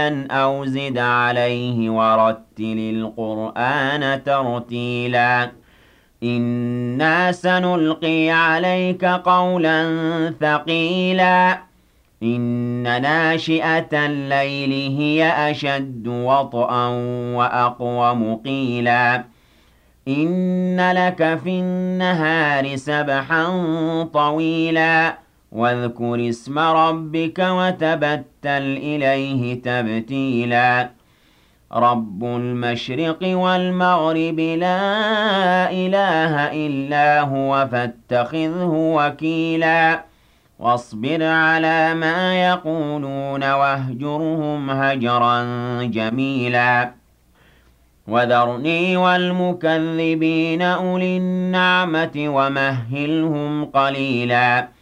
أو زد عليه ورتل القرآن ترتيلا إنا سنلقي عليك قولا ثقيلا إن ناشئة الليل هي أشد وطئا وأقوم قيلا إن لك في النهار سبحا طويلا واذكر اسم ربك وتبتل إليه تبتيلا رب المشرق والمغرب لا إله إلا هو فاتخذه وكيلا واصبر على ما يقولون واهجرهم هجرا جميلا وذرني والمكذبين أولي النعمة ومهلهم قليلا